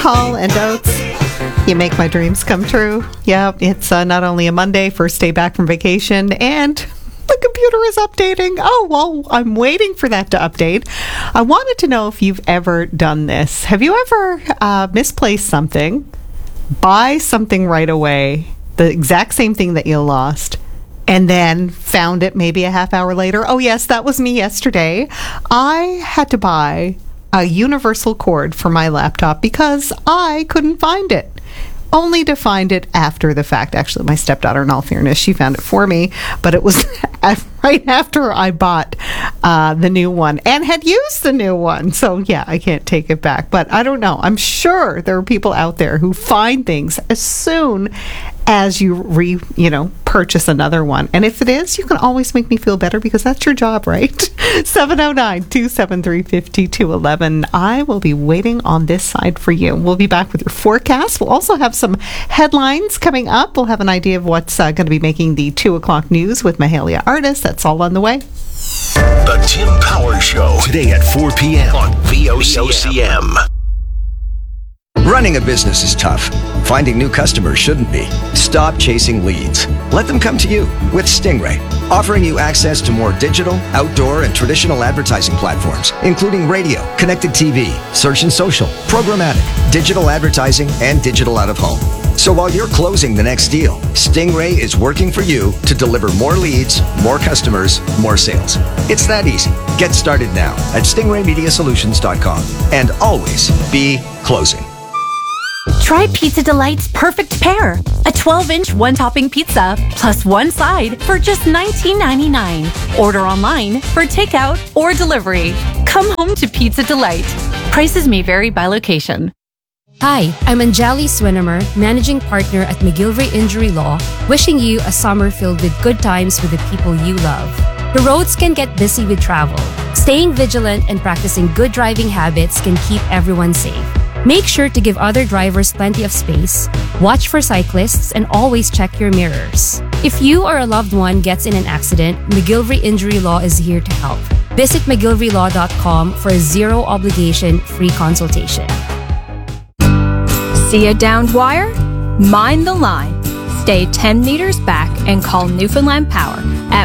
Hall and Oates. You make my dreams come true. Yeah, it's not only a Monday, first day back from vacation, and the computer is updating. Oh, well, I'm waiting for that to update. I wanted to know if you've ever done this. Have you ever misplaced something, buy something right away, the exact same thing that you lost, and then found it maybe a half hour later? Oh, yes, that was me yesterday. I had to buy a universal cord for my laptop because I couldn't find it. Only to find it after the fact. Actually, my stepdaughter, in all fairness, she found it for me, but it was right after I bought the new one and had used the new one. So yeah, I can't take it back. But I don't know. I'm sure there are people out there who find things as soon as you purchase another one. And if it is, you can always make me feel better because that's your job, right? 709-273-5211. I will be waiting on this side for you. We'll be back with your forecast. We'll also have some headlines coming up. We'll have an idea of what's going to be making the 2 o'clock news with Mahalia Artist. That's all on the way. The Tim Power Show, today at 4 p.m. on VOCM. Running a business is tough. Finding new customers shouldn't be. Stop chasing leads. Let them come to you with Stingray, offering you access to more digital, outdoor, and traditional advertising platforms, including radio, connected TV, search and social, programmatic, digital advertising, and digital out-of-home. So while you're closing the next deal, Stingray is working for you to deliver more leads, more customers, more sales. It's that easy. Get started now at stingraymediasolutions.com and always be closing. Try Pizza Delight's perfect pair. A 12-inch one-topping pizza plus one side for just $19.99. Order online for takeout or delivery. Come home to Pizza Delight. Prices may vary by location. Hi, I'm Anjali Swinimer, Managing Partner at McGilvray Injury Law, wishing you a summer filled with good times with the people you love. The roads can get busy with travel. Staying vigilant and practicing good driving habits can keep everyone safe. Make sure to give other drivers plenty of space, watch for cyclists, and always check your mirrors. If you or a loved one gets in an accident, McGilvray Injury Law is here to help. Visit McGilvrayLaw.com for a zero-obligation free consultation. See a downed wire? Mind the line. Stay 10 meters back and call Newfoundland Power at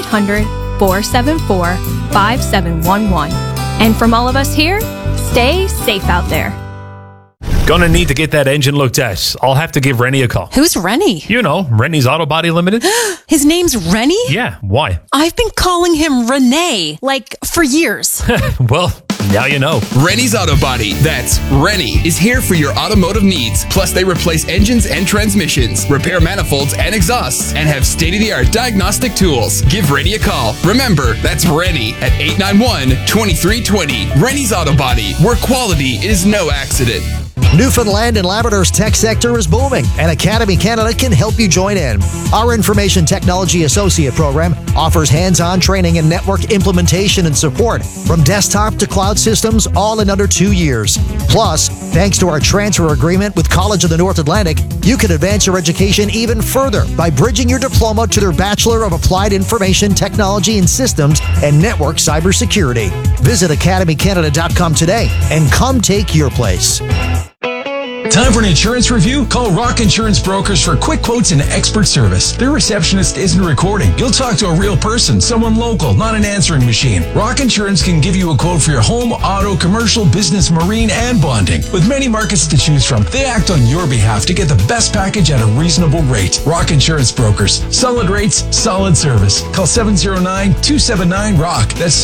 1-800-474-5711. And from all of us here, stay safe out there. Gonna need to get that engine looked at. I'll have to give Rennie a call. Who's Rennie? You know, Rennie's Auto Body Limited. His name's Rennie? Yeah, why? I've been calling him Renee, for years. Well, now you know. Rennie's Auto Body, that's Rennie, is here for your automotive needs. Plus, they replace engines and transmissions, repair manifolds and exhausts, and have state-of-the-art diagnostic tools. Give Rennie a call. Remember, that's Rennie at 891-2320. Rennie's Auto Body, where quality is no accident. Newfoundland and Labrador's tech sector is booming, and Academy Canada can help you join in. Our Information Technology Associate program offers hands-on training in network implementation and support, from desktop to cloud systems, all in under 2 years. Plus, thanks to our transfer agreement with College of the North Atlantic, you can advance your education even further by bridging your diploma to their Bachelor of Applied Information Technology and Systems and Network Cybersecurity. Visit academycanada.com today and come take your place. Time for an insurance review? Call Rock Insurance Brokers for quick quotes and expert service. Their receptionist isn't recording. You'll talk to a real person, someone local, not an answering machine. Rock Insurance can give you a quote for your home, auto, commercial, business, marine, and bonding. With many markets to choose from, they act on your behalf to get the best package at a reasonable rate. Rock Insurance Brokers. Solid rates, solid service. Call 709-279-ROCK. That's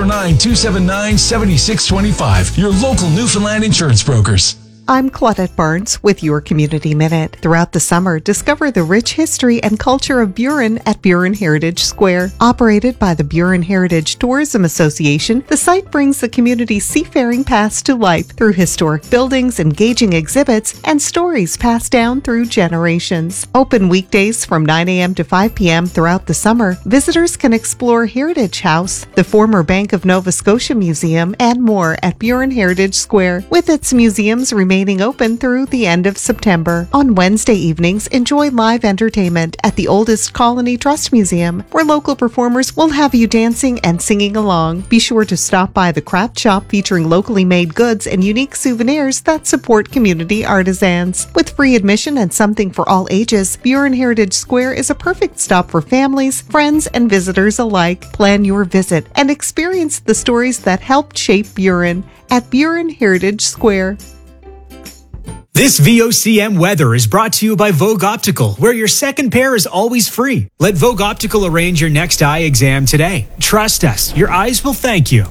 709-279-7625. Your local Newfoundland insurance brokers. I'm Claudette Barnes with your Community Minute. Throughout the summer, discover the rich history and culture of Burin at Burin Heritage Square. Operated by the Burin Heritage Tourism Association, the site brings the community's seafaring past to life through historic buildings, engaging exhibits, and stories passed down through generations. Open weekdays from 9 a.m. to 5 p.m. throughout the summer, visitors can explore Heritage House, the former Bank of Nova Scotia Museum, and more at Burin Heritage Square, with its museums remaining remaining open through the end of September. On Wednesday evenings, enjoy live entertainment at the Oldest Colony Trust Museum, where local performers will have you dancing and singing along. Be sure to stop by the craft shop featuring locally made goods and unique souvenirs that support community artisans. With free admission and something for all ages, Buren Heritage Square is a perfect stop for families, friends, and visitors alike. Plan your visit and experience the stories that helped shape Buren at Buren Heritage Square. This VOCM weather is brought to you by Vogue Optical, where your second pair is always free. Let Vogue Optical arrange your next eye exam today. Trust us, your eyes will thank you.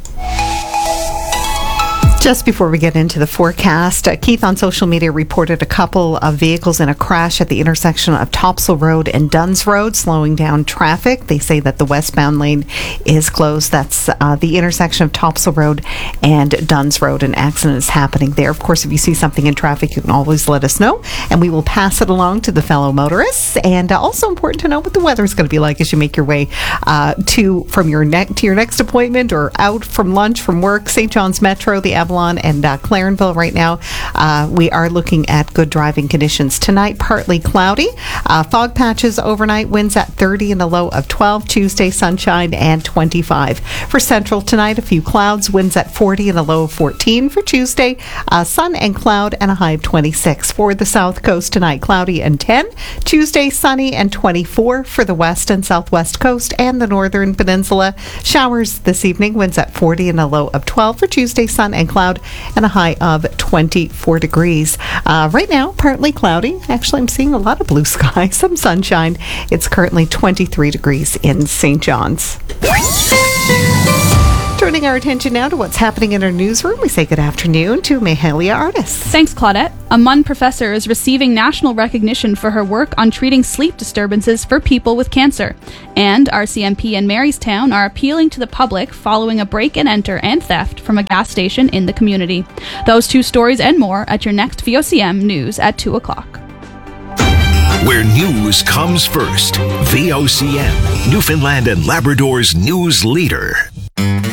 Just before we get into the forecast, Keith on social media reported a couple of vehicles in a crash at the intersection of Topsail Road and Duns Road, slowing down traffic. They say that the westbound lane is closed. That's the intersection of Topsail Road and Duns Road. An accident is happening there. Of course, if you see something in traffic, you can always let us know, and we will pass it along to the fellow motorists. And also important to know what the weather is going to be like as you make your way to your next appointment or out from lunch from work. St. John's Metro, the Avalon, and Clarenville right now. We are looking at good driving conditions. Tonight, partly cloudy. Fog patches overnight, winds at 30 and a low of 12. Tuesday, sunshine and 25. For Central tonight, a few clouds, winds at 40 and a low of 14. For Tuesday, sun and cloud and a high of 26. For the South Coast tonight, cloudy and 10. Tuesday, sunny and 24. For the West and Southwest Coast and the Northern Peninsula, showers this evening, winds at 40 and a low of 12. For Tuesday, sun and cloud and a high of 24 degrees. Right now, partly cloudy. Actually, I'm seeing a lot of blue sky, some sunshine. It's currently 23 degrees in St. John's. Turning our attention now to what's happening in our newsroom, we say good afternoon to Mahalia Artis. Thanks, Claudette. A MUN professor is receiving national recognition for her work on treating sleep disturbances for people with cancer. And RCMP and Marystown are appealing to the public following a break-and-enter and theft from a gas station in the community. Those two stories and more at your next VOCM News at 2 o'clock. Where news comes first. VOCM, Newfoundland and Labrador's news leader.